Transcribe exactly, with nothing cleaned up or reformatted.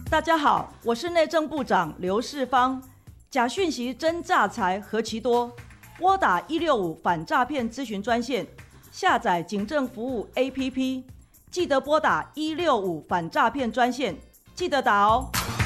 大家好，我是内政部长刘世芳。假讯息真诈财何其多，拨打一六五反诈骗咨询专线，下载警政服务 A P P， 记得拨打一六五反诈骗专线，记得打哦。